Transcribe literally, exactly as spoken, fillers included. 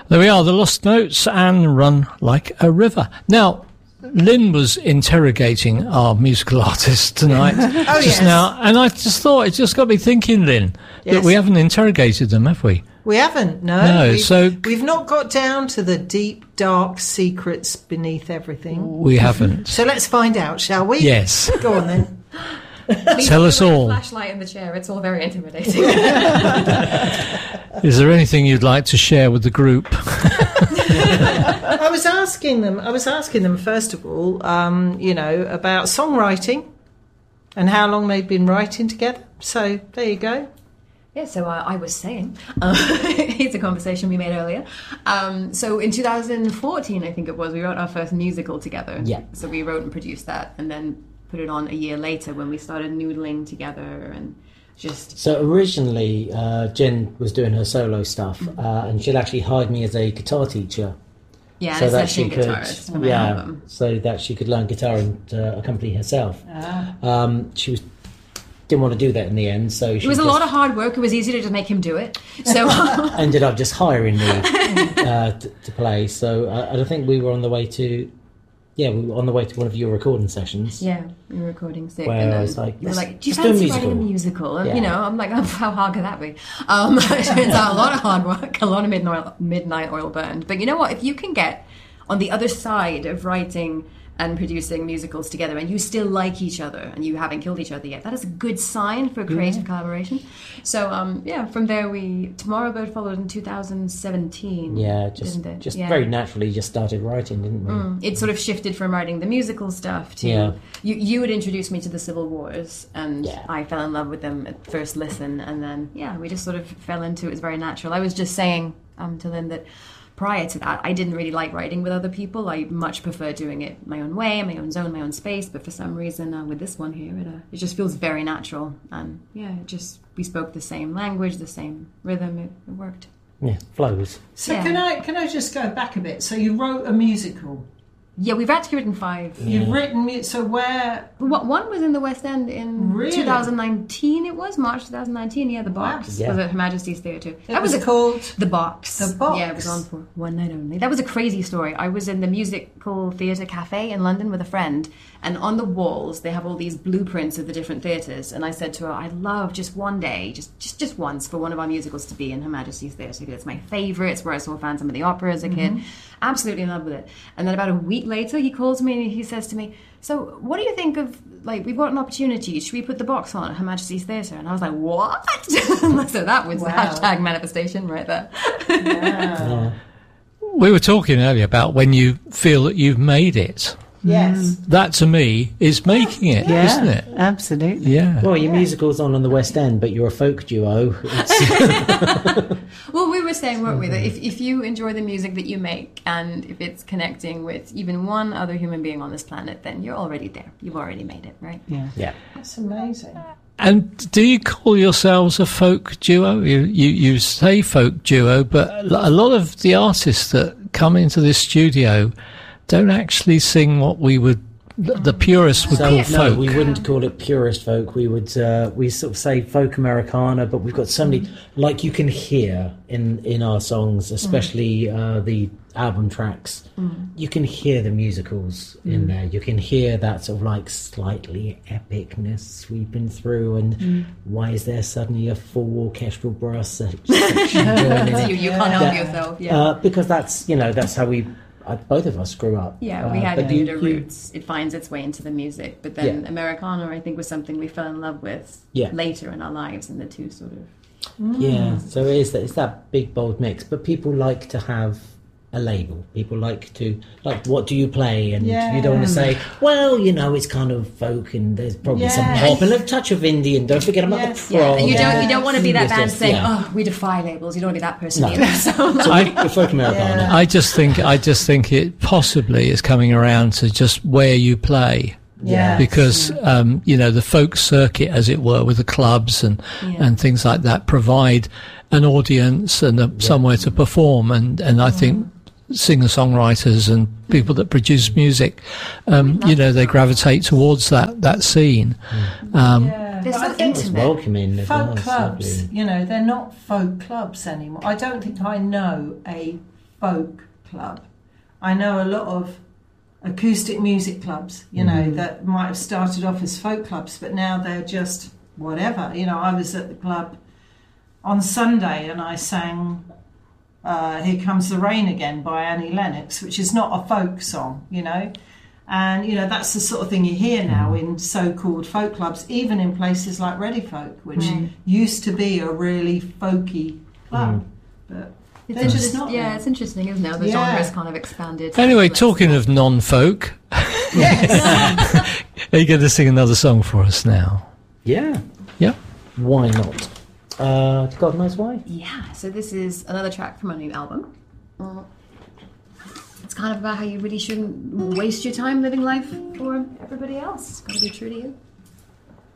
There we are, the Lost Notes and Run Like a River. Now, Lynn was interrogating our musical artist tonight oh, just yes. now, and I just thought, it just got me thinking, Lynn, yes. that we haven't interrogated them, have we? We haven't, no. No, we've, so... We've not got down to the deep, dark secrets beneath everything. We haven't. So let's find out, shall we? Yes. Go on, then. Tell us all. Flashlight in the chair. It's all very intimidating. Is there anything you'd like to share with the group? I was asking them. I was asking them first of all, um, you know, about songwriting and how long they'd been writing together. So there you go. Yeah, so uh, I was saying, uh, it's a conversation we made earlier. Um, so in two thousand fourteen, I think it was, we wrote our first musical together. Yeah. So we wrote and produced that, and then put it on a year later when we started noodling together and just... So originally, uh, Jen was doing her solo stuff, Mm-hmm. uh, and she'd actually hired me as a guitar teacher. Yeah, so a that session she could, guitarist for my yeah, album. so that she could learn guitar and uh, accompany herself. Ah. Um, she was didn't want to do that in the end, so she It was a just lot of hard work. It was easy to just make him do it. So ended up just hiring me uh, to, to play. So uh, I don't think we were on the way to, yeah, we were on the way to one of your recording sessions. yeah, we were recording sick, Where and I then was like, you were let's- like, "Do you let's do a fancy musical." writing a musical?" And Yeah. you know, I'm like, oh, "How hard could that be?" Um, it turns out a lot of hard work, a lot of midnight midnight oil burned. But you know what? If you can get on the other side of writing and producing musicals together, and you still like each other, and you haven't killed each other yet, that is a good sign for creative Yeah. collaboration. So, um, yeah, from there we Tomorrow Bird followed in two thousand seventeen. Yeah, just didn't it? just Yeah. very naturally just started writing, didn't we? Mm. It sort of shifted from writing the musical stuff to Yeah. you. You had introduced me to the Civil Wars, and Yeah. I fell in love with them at first listen, and then yeah, we just sort of fell into it. It was very natural. I was just saying um, to Lynn that prior to that, I didn't really like writing with other people. I much prefer doing it my own way, my own zone, my own space. But for some reason, uh, with this one here, it uh, it just feels very natural, and yeah, it just we spoke the same language, the same rhythm. It, it worked. Yeah, flows. So Yeah. can I can I just go back a bit? So you wrote a musical. Yeah, we've actually written five. You've written mu- so where? What one was in the West End in Really? twenty nineteen? It was March twenty nineteen. Yeah, the Box Wow. was Yeah. at Her Majesty's Theatre. It That was, was a, called. the Box. The Box. Yeah, it was on for one night only. That was a crazy story. I was in the musical theatre cafe in London with a friend, and on the walls they have all these blueprints of the different theatres. And I said to her, "I'd love just one day, just just just once, for one of our musicals to be in Her Majesty's Theatre because it's my favourite. It's where I saw Phantom of the Opera as a kid. Absolutely in love with it." And then about a week later, he calls me and he says to me, "So what do you think of, like, we've got an opportunity, should we put the Box on at Her Majesty's Theatre?" And I was like, "What?" So that was Wow. the hashtag manifestation right there. Wow. We were talking earlier about when you feel that you've made it. Yes. That, to me, is making it, Yeah, isn't it? absolutely. Yeah. Well, your musical's on on the West End, but you're a folk duo. It's, Well, we were saying, weren't we, that if, if you enjoy the music that you make and if it's connecting with even one other human being on this planet, then you're already there. You've already made it, right? Yeah. yeah. That's amazing. And do you call yourselves a folk duo? You, you you say folk duo, but a lot of the artists that come into this studio don't actually sing what we would, the purists would So call no, folk. we wouldn't call it purist folk. We would uh, we sort of say folk Americana, but we've got so many, like you can hear in in our songs, especially uh, the album tracks. You can hear the musicals in there. You can hear that sort of like slightly epicness sweeping through. And why is there suddenly a full orchestral brass section going in So it? you, you can't help Yeah. yourself. Yeah. Uh, because that's, you know, that's how we, uh, both of us grew up. Yeah, we Uh, had but the you- the you- roots. It finds its way into the music. But then Yeah. Americana, I think, was something we fell in love with Yeah. later in our lives, and the two sort of... Yeah, so it is that, it's that big bold mix. But people like to have a label. People like to, like, what do you play? And Yeah. you don't want to say, well, you know, it's kind of folk and there's probably some Yeah. pop and a touch of indie, and don't forget about Yes. the Yeah, prog. and you Yeah. don't you don't want to be that Yes, band yes, saying, yeah. "Oh, we defy labels." You don't want to be that person No. either. So, So we're folk Americana. Yeah. I just think I just think it possibly is coming around to just where you play. Yeah. Because um, you know, the folk circuit, as it were, with the clubs and Yeah. and things like that, provide an audience and a, somewhere to perform. And and I think singer-songwriters and people that produce music, um, you know, they gravitate towards that that scene. Um, Yeah. They're But so I think It's intimate. welcoming as well. folk it's clubs, lovely. you know, they're not folk clubs anymore. I don't think I know a folk club. I know a lot of acoustic music clubs, you know, mm-hmm. that might have started off as folk clubs, but now they're just whatever. You know, I was at the club on Sunday and I sang uh, Here Comes the Rain Again by Annie Lennox, which is not a folk song, you know. And, you know, that's the sort of thing you hear now in so-called folk clubs, even in places like Ready Folk, which mm. used to be a really folky club. Mm. But it's interesting. Not yeah, now. It's interesting, isn't it? How the yeah. genre's kind of expanded. Anyway, talking of non-folk, yes. Are you going to sing another song for us now? Yeah. Yeah. Why not? Uh, God knows why. Yeah. So this is another track from my new album. Uh, It's kind of about how you really shouldn't waste your time living life for everybody else. It's got to be true to you.